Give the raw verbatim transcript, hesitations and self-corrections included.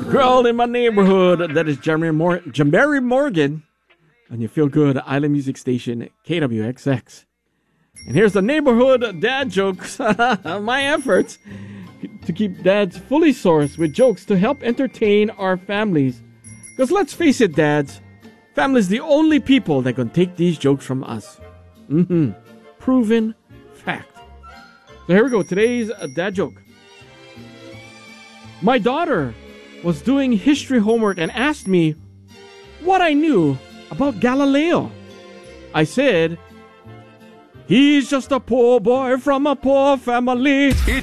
Girl in My Neighborhood. That is Jeremy, Mor- Jeremy Morgan. And you feel good. Island Music Station, K W X X. And here's the neighborhood dad jokes. My efforts to keep dads fully sourced with jokes to help entertain our families. Because let's face it, dads, family's the only people that can take these jokes from us. Mm-hmm. Proven fact. So here we go. Today's dad joke. My daughter was doing history homework and asked me what I knew about Galileo. I said, he's just a poor boy from a poor family.